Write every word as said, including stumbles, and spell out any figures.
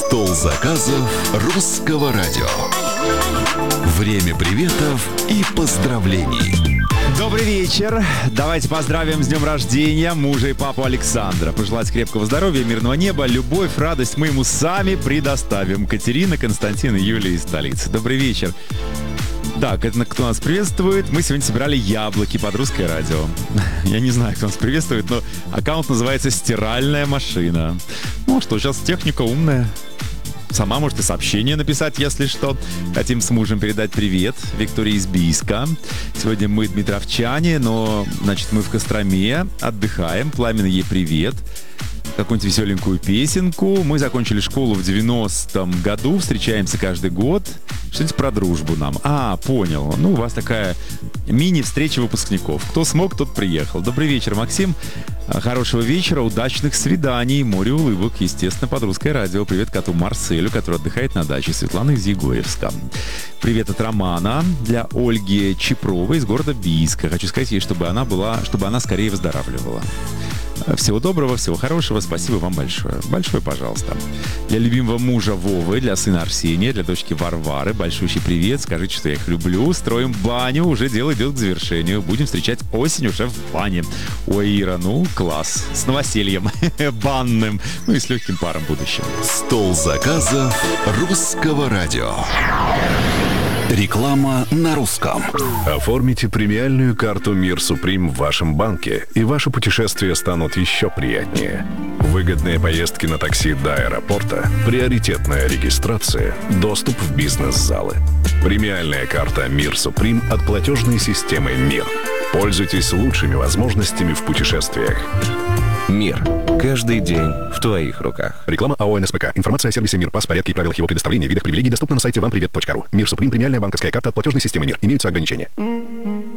Стол заказов русского радио. Время приветов и поздравлений. Добрый вечер. Давайте поздравим с днем рождения мужа и папу Александра. Пожелать крепкого здоровья, мирного неба, любовь, радость мы ему сами предоставим. Катерина, Константин и Юлия из столицы. Добрый вечер. Так, это кто нас приветствует. Мы сегодня собирали яблоки под русское радио. Я не знаю, кто нас приветствует, но аккаунт называется «Стиральная машина». Ну что, сейчас техника умная. Сама можете сообщение написать, если что. Хотим с мужем передать привет Виктории из Бийска. Сегодня мы дмитровчане, но, значит, мы в Костроме отдыхаем. Пламенно ей привет. Какую-нибудь веселенькую песенку. Мы закончили школу в девяностом году, встречаемся каждый год. Что-нибудь про дружбу нам. А, понял. Ну, у вас такая мини-встреча выпускников. Кто смог, тот приехал. Добрый вечер, Максим. Хорошего вечера, удачных свиданий, море улыбок, естественно, под русское радио. Привет коту Марселю, который отдыхает на даче. Светлана из Егорьевска. Привет от Романа для Ольги Чипровой из города Бийска. Хочу сказать ей, чтобы она была, чтобы она скорее выздоравливала. Всего доброго, всего хорошего. Спасибо вам большое. Большое, пожалуйста. Для любимого мужа Вовы, для сына Арсения, для дочки Варвары. Большущий привет. Скажите, что я их люблю. Строим баню. Уже дело идет к завершению. Будем встречать осень уже в бане. Ой, Ира, ну, класс. С новосельем. Банным. Ну и с легким паром будущим. Стол заказов русского радио. Реклама на русском. Оформите премиальную карту «Мир Суприм» в вашем банке, и ваши путешествия станут еще приятнее. Выгодные поездки на такси до аэропорта, приоритетная регистрация, доступ в бизнес-залы. Премиальная карта «Мир Суприм» от платежной системы «Мир». Пользуйтесь лучшими возможностями в путешествиях. Мир. Каждый день в твоих руках. Реклама АО НСПК. Информация о сервисе «Мир Пас», порядке и правилах его предоставления, видах привилегий доступна на сайте вам привет точка ру. «Мир Суприм» — премиальная банковская карта от платежной системы «Мир». Имеются ограничения.